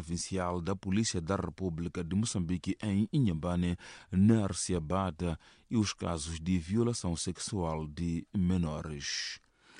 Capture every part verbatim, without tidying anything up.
provincial da Polícia da República de Moçambique em Inhambane, na Arciabada, e os casos de violação sexual de menores.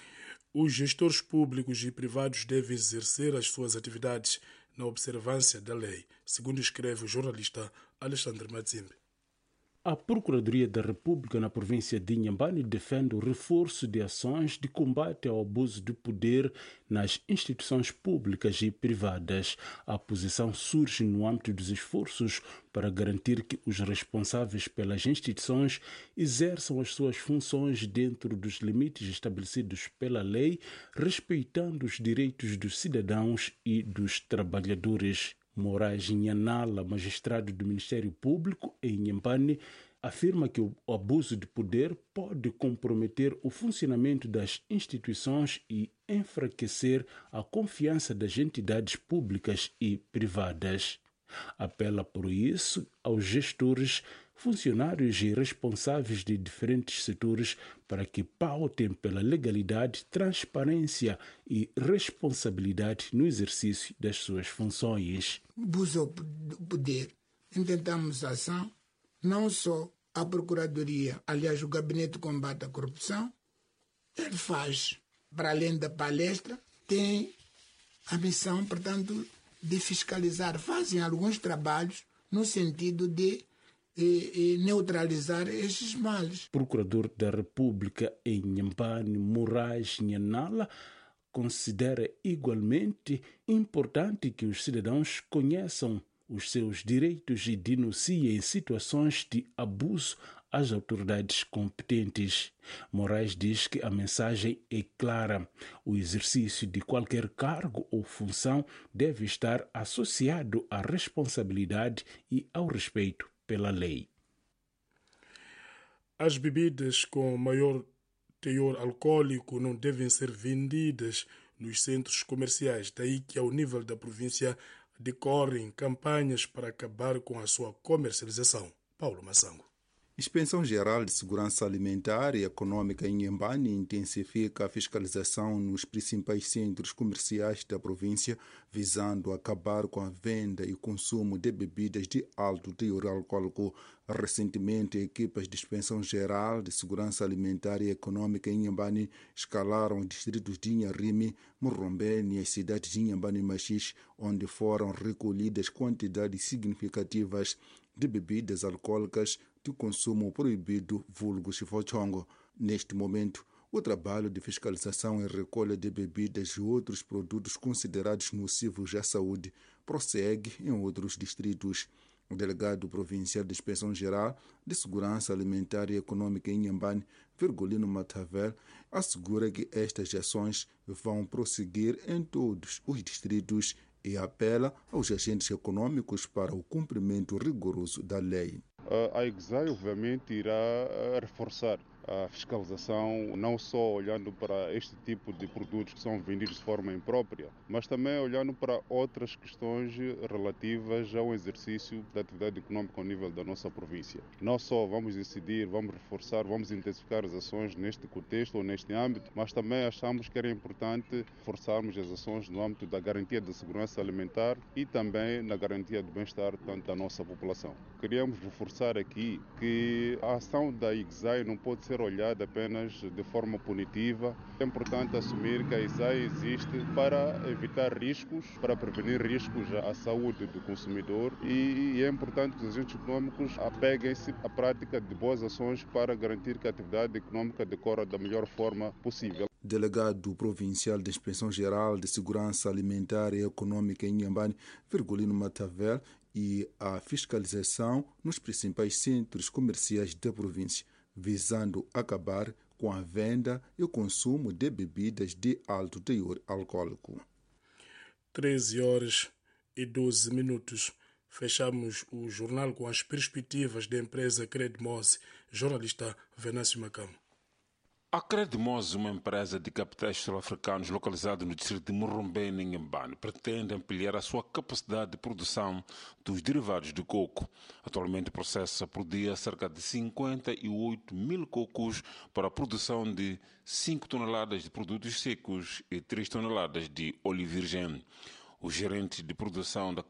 Os gestores públicos e privados devem exercer as suas atividades na observância da lei, segundo escreve o jornalista Alexandre Mazimbe. A Procuradoria da República na província de Inhambane defende o reforço de ações de combate ao abuso de poder nas instituições públicas e privadas. A posição surge no âmbito dos esforços para garantir que os responsáveis pelas instituições exerçam as suas funções dentro dos limites estabelecidos pela lei, respeitando os direitos dos cidadãos e dos trabalhadores. Moraes Nhanala, magistrado do Ministério Público em Inhambane, afirma que o abuso de poder pode comprometer o funcionamento das instituições e enfraquecer a confiança das entidades públicas e privadas. Apela, por isso, aos gestores, funcionários e responsáveis de diferentes setores para que pautem pela legalidade, transparência e responsabilidade no exercício das suas funções. Abuso do poder. Intentamos ação, não só a Procuradoria, aliás, o Gabinete de Combate à Corrupção, ele faz, para além da palestra, tem a missão, portanto, de fiscalizar, fazem alguns trabalhos no sentido de E, e neutralizar estes males. Procurador da República em Inhambane, Moraes Nhanala, considera igualmente importante que os cidadãos conheçam os seus direitos e denunciem situações de abuso às autoridades competentes. Moraes diz que a mensagem é clara. O exercício de qualquer cargo ou função deve estar associado à responsabilidade e ao respeito pela lei. As bebidas com maior teor alcoólico não devem ser vendidas nos centros comerciais, daí que ao nível da província decorrem campanhas para acabar com a sua comercialização. Paulo Massango. Inspeção Geral de Segurança Alimentar e Econômica em Inhambane intensifica a fiscalização nos principais centros comerciais da província, visando acabar com a venda e consumo de bebidas de alto teor alcoólico. Recentemente, equipas de Inspeção Geral de Segurança Alimentar e Econômica em Inhambane escalaram os distritos de Inharime, Murrombene e as cidades de Inhambane e Machis, onde foram recolhidas quantidades significativas de bebidas alcoólicas de consumo proibido, vulgo chifochongo. Neste momento, o trabalho de fiscalização e recolha de bebidas e outros produtos considerados nocivos à saúde prossegue em outros distritos. O delegado provincial de Inspeção Geral de Segurança Alimentar e Econômica em Inhambane, Virgulino Matavel, assegura que estas ações vão prosseguir em todos os distritos e apela aos agentes econômicos para o cumprimento rigoroso da lei. A I G S A I, obviamente, irá reforçar a fiscalização, não só olhando para este tipo de produtos que são vendidos de forma imprópria, mas também olhando para outras questões relativas ao exercício da atividade econômica ao nível da nossa província. Não só vamos incidir, vamos reforçar, vamos intensificar as ações neste contexto ou neste âmbito, mas também achamos que era importante reforçarmos as ações no âmbito da garantia da segurança alimentar e também na garantia do bem-estar tanto da nossa população. Queríamos reforçar aqui que a ação da I G S A I não pode ser olhada apenas de forma punitiva. É importante assumir que a I G S A I existe para evitar riscos, para prevenir riscos à saúde do consumidor e é importante que os agentes econômicos apeguem-se à prática de boas ações para garantir que a atividade econômica decorra da melhor forma possível. Delegado Provincial de Inspeção Geral de Segurança Alimentar e Econômica em Inhambane, Virgulino Matavel, e a fiscalização nos principais centros comerciais da província, visando acabar com a venda e o consumo de bebidas de alto teor alcoólico. treze horas e doze minutos. Fechamos o jornal com as perspectivas da empresa Credmose. Jornalista Venâncio Macamo. A Credmose, uma empresa de capitais sul-africanos localizada no distrito de Murrombene, em Inhambane, pretende ampliar a sua capacidade de produção dos derivados de coco. Atualmente processa por dia cerca de cinquenta e oito mil cocos para a produção de cinco toneladas de produtos secos e três toneladas de óleo virgem. O gerente de produção da